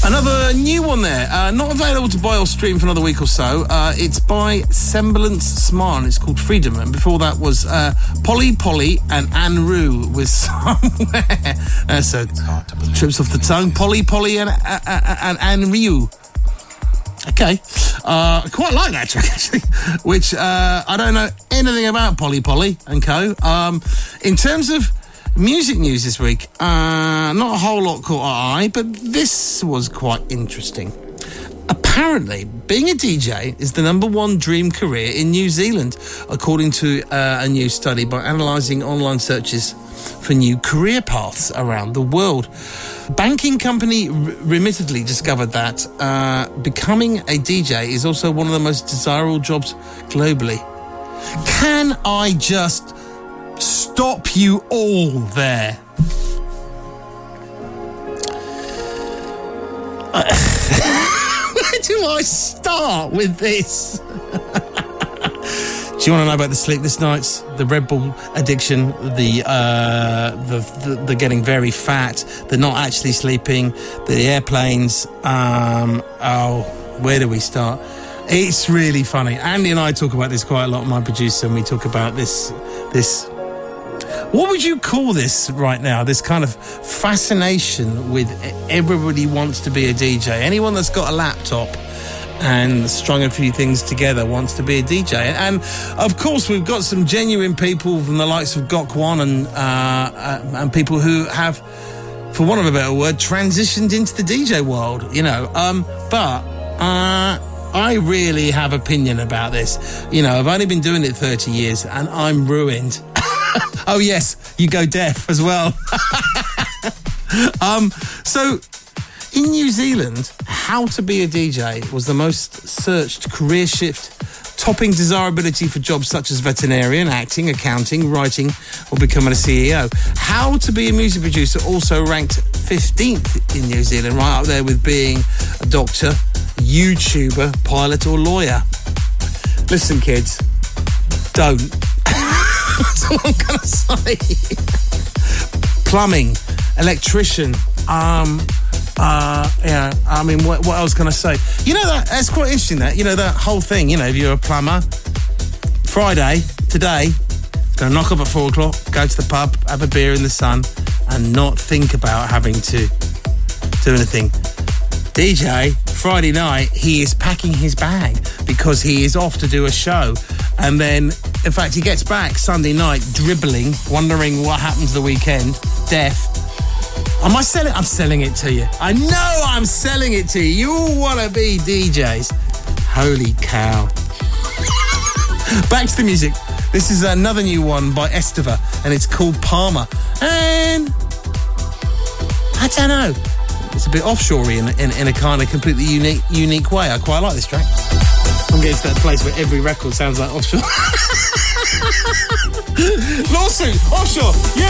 Another new one there, not available to buy or stream for another week or so. It's by Semblance Smart, and it's called Freedom. And before that was Polly Polly and Anne Rue with Somewhere. So trips off the tongue. Polly Polly and Anne Rue. Okay, I quite like that track actually, which I don't know anything about Polly Polly and co. In terms of music news this week, not a whole lot caught our eye, but this was quite interesting. Apparently, being a DJ is the number one dream career in New Zealand, according to a new study by analysing online searches for new career paths around the world. Banking company Remittedly discovered that becoming a DJ is also one of the most desirable jobs globally. Can I just stop you all there? Where do I start with this? Do you want to know about the sleepless nights, the Red Bull addiction, the getting very fat, the not actually sleeping, the airplanes? Where do we start? It's really funny. Andy and I talk about this quite a lot, my producer, and we talk about this. What would you call this right now? This kind of fascination with everybody wants to be a DJ. Anyone that's got a laptop and strung a few things together wants to be a DJ. And of course, we've got some genuine people from the likes of Gok Wan and people who have, for want of a better word, transitioned into the DJ world, you know. But I really have opinion about this. You know, I've only been doing it 30 years and I'm ruined. Oh, yes, you go deaf as well. So in New Zealand, how to be a DJ was the most searched career shift, topping desirability for jobs such as veterinarian, acting, accounting, writing, or becoming a CEO. How to be a music producer also ranked 15th in New Zealand, right up there with being a doctor, YouTuber, pilot, or lawyer. Listen, kids, don't. That's all I'm going to say. Plumbing, electrician, I mean, what else can I say? You know, that's quite interesting, that, you know, that whole thing, you know, if you're a plumber, Friday, today, gonna knock off at 4 o'clock, go to the pub, have a beer in the sun, and not think about having to do anything. DJ, Friday night, he is packing his bag because he is off to do a show. And then, in fact, he gets back Sunday night dribbling, wondering what happens the weekend, deaf. Am I selling? I'm selling it to you. I know I'm selling it to you. You all want to be DJs. Holy cow. Back to the music. This is another new one by Estiva, and it's called Palmer. And I don't know. It's a bit offshore-y in a kind of completely unique way. I quite like this track. I'm getting to that place where every record sounds like offshore. Lawsuit, offshore, yeah!